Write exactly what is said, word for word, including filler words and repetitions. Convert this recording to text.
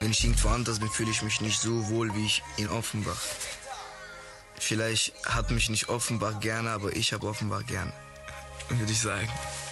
Wenn ich irgendwo anders bin, fühle ich mich nicht so wohl wie ich in Offenbach. Vielleicht hat mich nicht Offenbach gerne, aber ich habe Offenbach gerne, würde ich sagen.